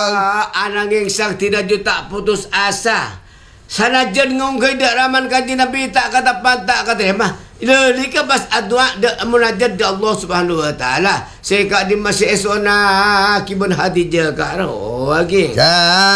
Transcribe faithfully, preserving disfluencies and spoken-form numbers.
Ananging sang tidak juta putus asa. Sanajan ngong kay dak raman kanji Nabi tak kata pantak kata mah. Lili ka bas adwa dak munajat di Allah Subhanahu wa taala. Saya ka di masih esona kibun Hadijah ka ro lagi.